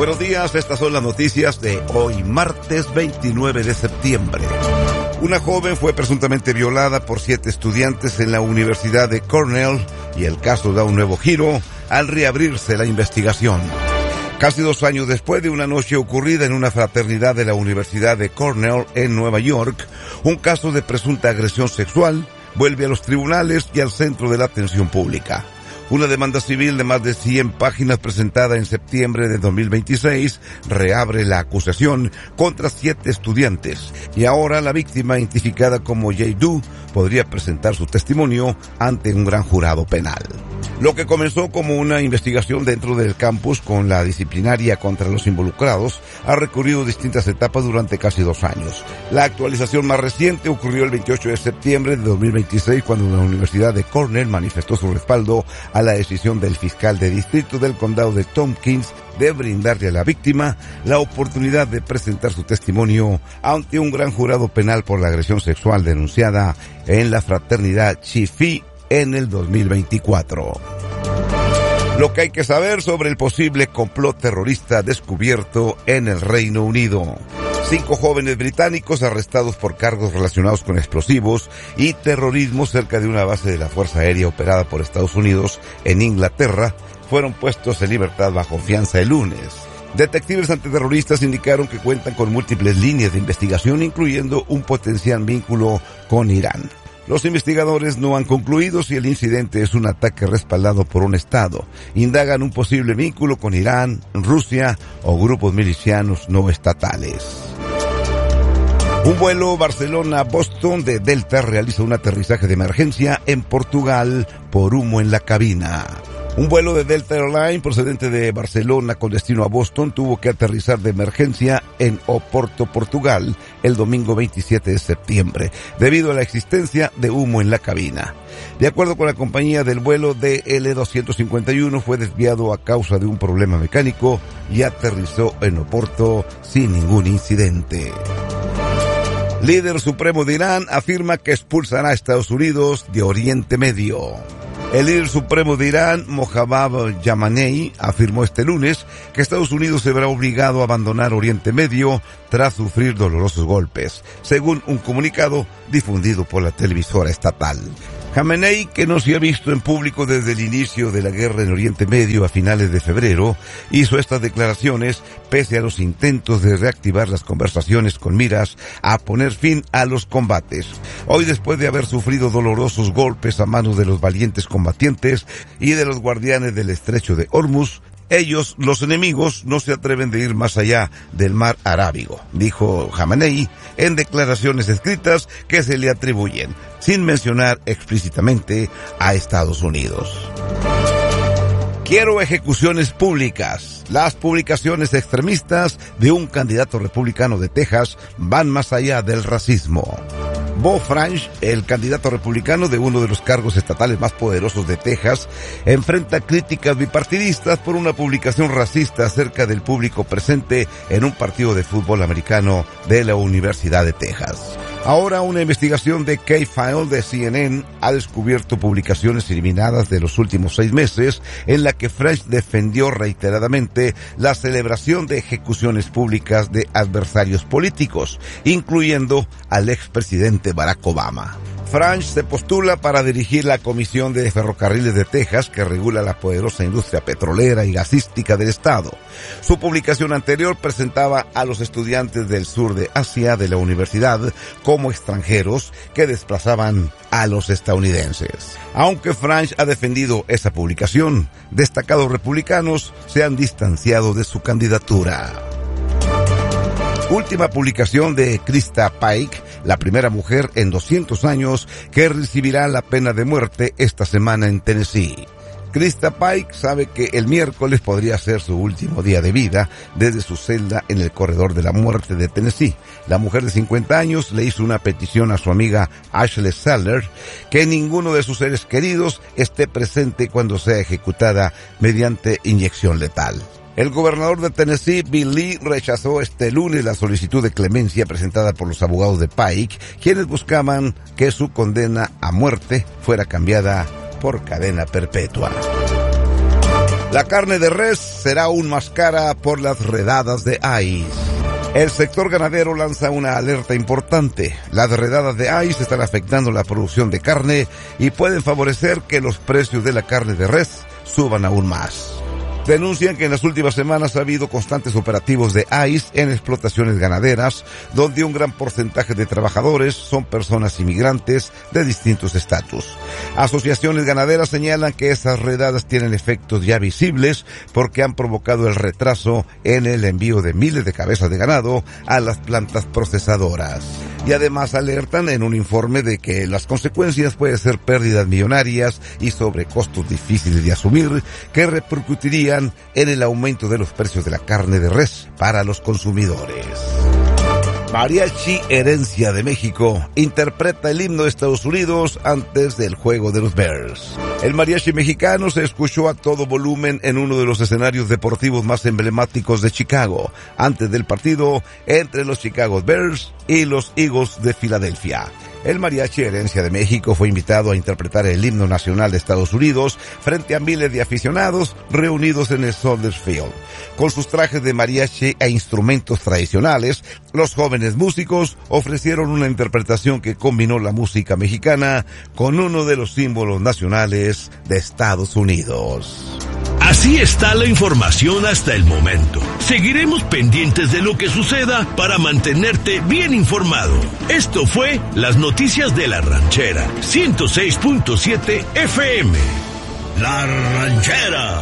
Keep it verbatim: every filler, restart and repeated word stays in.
Buenos días, estas son las noticias de hoy, martes veintinueve de septiembre. Una joven fue presuntamente violada por siete estudiantes en la Universidad de Cornell y el caso da un nuevo giro al reabrirse la investigación. Casi dos años después de una noche ocurrida en una fraternidad de la Universidad de Cornell en Nueva York, un caso de presunta agresión sexual vuelve a los tribunales y al centro de la atención pública. Una demanda civil de más de cien páginas presentada en septiembre de dos mil veintiséis reabre la acusación contra siete estudiantes y ahora la víctima, identificada como Jay Doe, podría presentar su testimonio ante un gran jurado penal. Lo que comenzó como una investigación dentro del campus con la disciplinaria contra los involucrados ha recorrido distintas etapas durante casi dos años. La actualización más reciente ocurrió el veintiocho de septiembre de dos mil veintiséis cuando la Universidad de Cornell manifestó su respaldo a la decisión del fiscal de distrito del condado de Tompkins de brindarle a la víctima la oportunidad de presentar su testimonio ante un gran jurado penal por la agresión sexual denunciada en la fraternidad Chi Phi en el dos mil veinticuatro. Lo que hay que saber sobre el posible complot terrorista descubierto en el Reino Unido. Cinco jóvenes británicos arrestados por cargos relacionados con explosivos y terrorismo cerca de una base de la Fuerza Aérea operada por Estados Unidos en Inglaterra fueron puestos en libertad bajo fianza el lunes. Detectives antiterroristas indicaron que cuentan con múltiples líneas de investigación, incluyendo un potencial vínculo con Irán. Los investigadores no han concluido si el incidente es un ataque respaldado por un Estado. Indagan un posible vínculo con Irán, Rusia o grupos milicianos no estatales. Un vuelo Barcelona-Boston de Delta realiza un aterrizaje de emergencia en Portugal por humo en la cabina. Un vuelo de Delta Airlines procedente de Barcelona con destino a Boston tuvo que aterrizar de emergencia en Oporto, Portugal, el domingo veintisiete de septiembre, debido a la existencia de humo en la cabina. De acuerdo con la compañía, del vuelo D L doscientos cincuenta y uno fue desviado a causa de un problema mecánico y aterrizó en Oporto sin ningún incidente. Líder supremo de Irán afirma que expulsará a Estados Unidos de Oriente Medio. El líder supremo de Irán, Mohammad Yamani, afirmó este lunes que Estados Unidos se verá obligado a abandonar Oriente Medio tras sufrir dolorosos golpes, según un comunicado difundido por la televisora estatal. Khamenei, que no se ha visto en público desde el inicio de la guerra en Oriente Medio a finales de febrero, hizo estas declaraciones pese a los intentos de reactivar las conversaciones con miras a poner fin a los combates. Hoy, después de haber sufrido dolorosos golpes a manos de los valientes combatientes y de los guardianes del estrecho de Hormuz, ellos, los enemigos, no se atreven de ir más allá del mar Arábigo, dijo Khamenei en declaraciones escritas que se le atribuyen, sin mencionar explícitamente a Estados Unidos. Quiero ejecuciones públicas. Las publicaciones extremistas de un candidato republicano de Texas van más allá del racismo. Bo Franch, el candidato republicano de uno de los cargos estatales más poderosos de Texas, enfrenta críticas bipartidistas por una publicación racista acerca del público presente en un partido de fútbol americano de la Universidad de Texas. Ahora una investigación de K-File de C N N ha descubierto publicaciones eliminadas de los últimos seis meses en la que Franch defendió reiteradamente la celebración de ejecuciones públicas de adversarios políticos, incluyendo al expresidente Barack Obama. Franch se postula para dirigir la Comisión de Ferrocarriles de Texas, que regula la poderosa industria petrolera y gasística del estado. Su publicación anterior presentaba a los estudiantes del sur de Asia de la universidad como extranjeros que desplazaban a los estadounidenses. Aunque Franch ha defendido esa publicación, destacados republicanos se han distanciado de su candidatura. Última publicación de Krista Pike, la primera mujer en doscientos años que recibirá la pena de muerte esta semana en Tennessee. Krista Pike sabe que el miércoles podría ser su último día de vida desde su celda en el corredor de la muerte de Tennessee. La mujer de cincuenta años le hizo una petición a su amiga Ashley Seller que ninguno de sus seres queridos esté presente cuando sea ejecutada mediante inyección letal. El gobernador de Tennessee, Bill Lee, rechazó este lunes la solicitud de clemencia presentada por los abogados de Pike, quienes buscaban que su condena a muerte fuera cambiada por cadena perpetua. La carne de res será aún más cara por las redadas de ICE. El sector ganadero lanza una alerta importante. Las redadas de ICE están afectando la producción de carne y pueden favorecer que los precios de la carne de res suban aún más. Denuncian que en las últimas semanas ha habido constantes operativos de ICE en explotaciones ganaderas, donde un gran porcentaje de trabajadores son personas inmigrantes de distintos estatus. Asociaciones ganaderas señalan que esas redadas tienen efectos ya visibles porque han provocado el retraso en el envío de miles de cabezas de ganado a las plantas procesadoras. Y además alertan en un informe de que las consecuencias pueden ser pérdidas millonarias y sobrecostos difíciles de asumir que repercutirían en el aumento de los precios de la carne de res para los consumidores. Mariachi Herencia de México interpreta el himno de Estados Unidos antes del juego de los Bears. El mariachi mexicano se escuchó a todo volumen en uno de los escenarios deportivos más emblemáticos de Chicago, antes del partido entre los Chicago Bears y los Eagles de Filadelfia. El Mariachi Herencia de México fue invitado a interpretar el himno nacional de Estados Unidos frente a miles de aficionados reunidos en el Soldier Field. Con sus trajes de mariachi e instrumentos tradicionales, los jóvenes músicos ofrecieron una interpretación que combinó la música mexicana con uno de los símbolos nacionales de Estados Unidos. Así está la información hasta el momento. Seguiremos pendientes de lo que suceda para mantenerte bien informado. Esto fue Las Noticias de la Ranchera, ciento seis punto siete F M. La Ranchera.